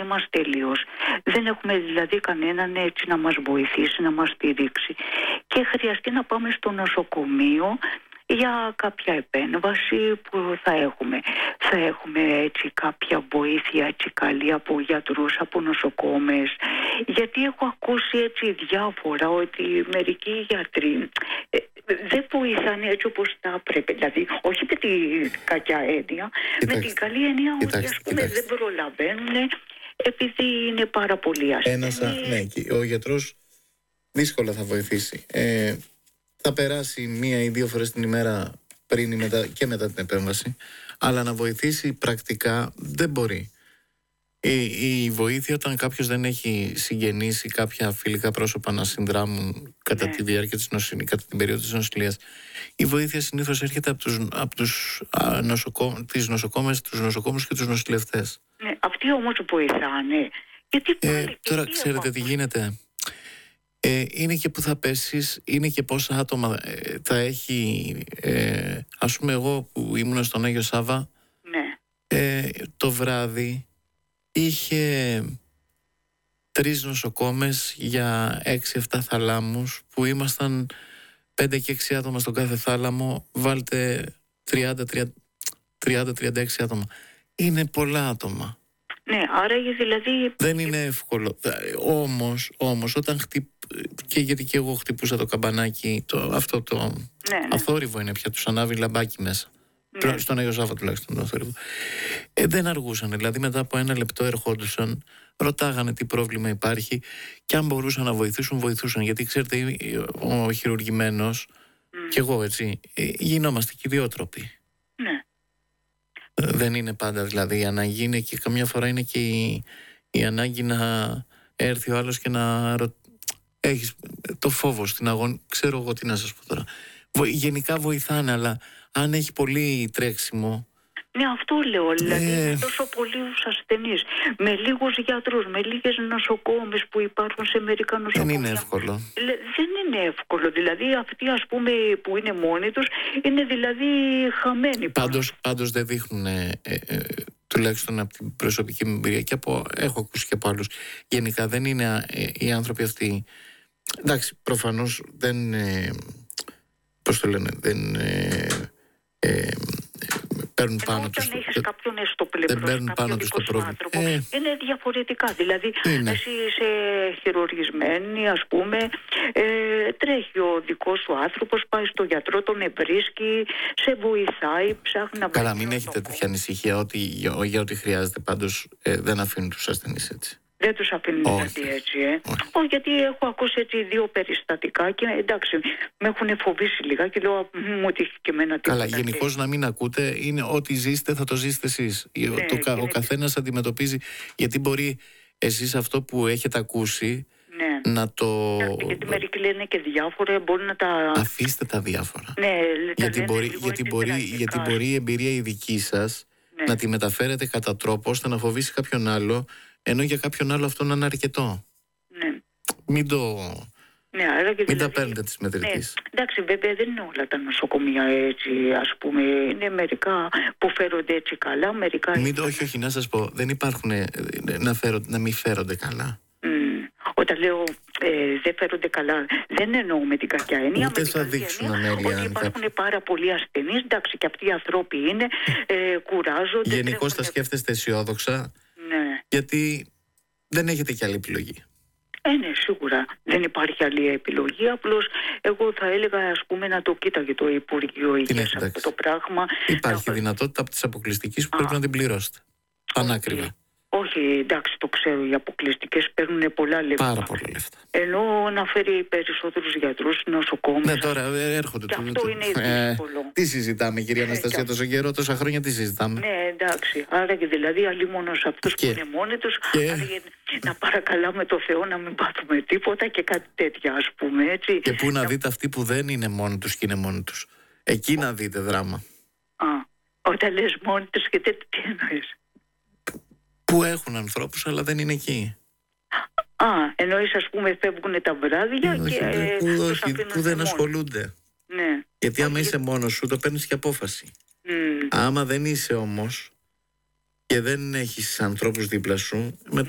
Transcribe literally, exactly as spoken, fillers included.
μας τελείως. Δεν έχουμε δηλαδή κανέναν έτσι να μας βοηθήσει, να μας στηρίξει. Και χρειαστεί να πάμε στο νοσοκομείο για κάποια επέμβαση που θα έχουμε. Θα έχουμε έτσι κάποια βοήθεια έτσι καλή από γιατρούς, από νοσοκόμες. Γιατί έχω ακούσει έτσι διάφορα ότι μερικοί γιατροί ε, δεν βοηθάνε έτσι όπως θα έπρεπε. Δηλαδή, όχι με την κακιά έννοια, με την καλή έννοια ότι ας πούμε δεν προλαβαίνουν επειδή είναι πάρα πολύ ασθενείς. Ένας, ναι, και ο γιατρός δύσκολα θα βοηθήσει. Ε, θα περάσει μία ή δύο φορές την ημέρα πριν ή μετά, και μετά την επέμβαση, αλλά να βοηθήσει πρακτικά δεν μπορεί. Η, η βοήθεια όταν κάποιος δεν έχει συγγενείς ή κάποια φιλικά πρόσωπα να συνδράμουν κατά Ναι. τη διάρκεια της νοσηλείας, κατά την περίοδο της νοσηλείας, η βοήθεια συνήθως έρχεται από τους, από τους α, νοσοκό, τις νοσοκόμες, τους νοσοκόμους και τους νοσηλευτές. Ναι, αυτοί όμως βοηθάνε. Γιατί Ε, πάλι τώρα τι ξέρετε έχω τι γίνεται. Ε, είναι και που θα πέσεις, είναι και πόσα άτομα ε, θα έχει. Ε, ας πούμε εγώ που ήμουν στον Άγιο Σάββα, Ναι. ε, το βράδυ είχε τρεις νοσοκόμες για έξι εφτά θαλάμους που ήμασταν πέντε και έξι άτομα στον κάθε θάλαμο. Βάλτε τριάντα τριάντα τριάντα έξι άτομα. Είναι πολλά άτομα. Ναι, άρα δηλαδή... Δεν είναι εύκολο. Όμως, όμως όταν χτυπ... και γιατί και εγώ χτυπούσα το καμπανάκι, το... αυτό το Ναι, ναι. αθόρυβο είναι πια, τους ανάβει λαμπάκι μέσα. Ναι. Στον Άγιο Σάββα τουλάχιστον το αθόρυβο. Ε, δεν αργούσαν. Δηλαδή μετά από ένα λεπτό ερχόντουσαν, ρωτάγανε τι πρόβλημα υπάρχει και αν μπορούσαν να βοηθήσουν, βοηθούσαν. Γιατί ξέρετε, ο χειρουργημένος, Mm. κι εγώ έτσι, γινόμαστε και ιδιότροποι. Ναι. Δεν είναι πάντα δηλαδή η ανάγκη, είναι και καμιά φορά είναι και η, η ανάγκη να έρθει ο άλλος και να ρω... έχεις το φόβο στην αγωνία. Ξέρω εγώ τι να σας πω τώρα. Βο... Γενικά βοηθάνε, αλλά αν έχει πολύ τρέξιμο. Ναι, αυτό λέω. Δηλαδή, Ε... με τόσο πολλούς ασθενείς, με λίγους γιατρούς, με λίγες νοσοκόμες που υπάρχουν σε μερικά νοσοκομεία. Δεν είναι εύκολο. Δεν είναι εύκολο. Δηλαδή, αυτοί ας πούμε που είναι μόνοι τους είναι δηλαδή χαμένοι. Πάντως, πάντως δεν δείχνουν, ε, ε, ε, τουλάχιστον από την προσωπική μου εμπειρία και από, έχω ακούσει και από άλλους. Γενικά δεν είναι ε, οι άνθρωποι αυτοί. Εντάξει, προφανώς δεν. Ε, πώς το λένε, δεν. Ε, ε, παίρνουν πάνω όταν τους, έχεις κάποιον στο πλευρό, δεν παίρνουν πάνω τους το πρόβλημα. Άνθρωπο, Ε, είναι διαφορετικά. Δηλαδή, είναι. εσύ είσαι χειρουργισμένη, ας πούμε, ε, τρέχει ο δικός σου άνθρωπος, πάει στο γιατρό, τον βρίσκει, σε βοηθάει, ψάχνει να βρει. Καλά, μην έχετε τέτοια ανησυχία ότι για, για ό,τι χρειάζεται. Πάντως ε, δεν αφήνουν τους ασθενείς έτσι. Δεν τους αφήνουν δηλαδή έτσι, ε. Όχι. Όχι, γιατί έχω ακούσει έτσι δύο περιστατικά και εντάξει, με έχουν φοβήσει λιγάκι. Λέω, μου τύχει και εμένα τίποτα. Καλά, γενικώς να μην ακούτε, είναι ό,τι ζήσετε θα το ζήσετε εσείς. Ναι, το, και ο ναι. καθένας αντιμετωπίζει, γιατί μπορεί εσείς αυτό που έχετε ακούσει ναι. να το... Γιατί μερικοί λένε και διάφορα, μπορεί να τα... Αφήστε τα διάφορα. Ναι, γιατί, μπορεί, γιατί, μπορεί, γιατί μπορεί η εμπειρία η δική σας ναι. να τη μεταφέρετε κατά τρόπο ώστε να φοβήσει κάποιον άλλο, ενώ για κάποιον άλλο αυτό να είναι αρκετό. Ναι. Μην το... Ναι, άρα και μην δηλαδή, τα παίρνετε της μετρητής. Ναι. Εντάξει, βέβαια δεν είναι όλα τα νοσοκομεία έτσι, ας πούμε. Είναι μερικά που φέρονται έτσι καλά, μερικά... Μην το, όχι, όχι, να σας πω, δεν υπάρχουν να, φέρονται, να μην φέρονται καλά. Mm. Όταν λέω ε, δεν φέρονται καλά, δεν εννοώ με την κακιά έννοια. Ούτε θα δείξουν αμέλεια. Ότι υπάρχουν κάποιο... πάρα πολλοί ασθενείς, εντάξει, και αυτοί οι άνθρωποι είναι, ε, κουράζονται. Γενικώς θα σκέφτεστε αισιόδοξα, ναι. γιατί δεν έχετε κι άλλη επιλογή. Ε, ναι, σίγουρα δεν υπάρχει άλλη επιλογή. Απλώς εγώ θα έλεγα, ας πούμε, να το κοίταγε το Υπουργείο Υγείας αυτό το πράγμα. Υπάρχει να... δυνατότητα από τις αποκλειστικές που Α. πρέπει να την πληρώσετε. Πανάκριβα. Όχι, εντάξει, το ξέρω, οι αποκλειστικές παίρνουν πολλά λεφτά. Πάρα πολλά λεφτά. Ενώ να φέρει περισσότερους γιατρούς, νοσοκόμες. Ναι, τώρα έρχονται. Και το, αυτό το, είναι ε, δύσκολο. Τι συζητάμε, κυρία Αναστασία, τόσο καιρό, τόσα χρόνια τι συζητάμε. Ναι, εντάξει. Άρα και δηλαδή αλλήμον σε αυτούς που είναι μόνοι τους, και... άρα να παρακαλάμε το Θεό να μην πάθουμε τίποτα και κάτι τέτοια, ας πούμε, έτσι. Και πού να δείτε αυτοί που δεν είναι μόνοι τους και είναι μόνοι τους. Εκεί να δείτε δράμα. Α, όταν λες μόνοι τους και τέτοια, τι εννοείς? Που έχουν ανθρώπους αλλά δεν είναι εκεί. Α, εννοείς ας πούμε φεύγουν τα βράδια όχι, και ε, που, τους όχι, αφήνουν που δεν μόνοι. ασχολούνται. Ναι. Γιατί άμα είσαι μόνος σου το παίρνεις και απόφαση. Mm. Άμα δεν είσαι όμως και δεν έχεις ανθρώπους δίπλα σου, με